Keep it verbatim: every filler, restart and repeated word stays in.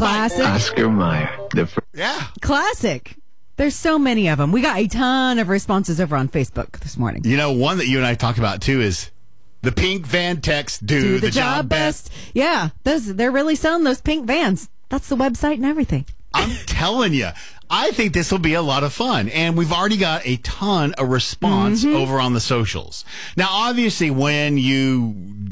Classic. Oscar Mayer. The fr- Yeah. Classic. There's so many of them. We got a ton of responses over on Facebook this morning. You know, one that you and I talked about, too, is the pink van text, do, Do the, job best. Yeah, those they're really selling those pink vans. That's the website and everything. I'm telling you, I think this will be a lot of fun. And we've already got a ton of response Mm-hmm. over on the socials. Now, obviously, when you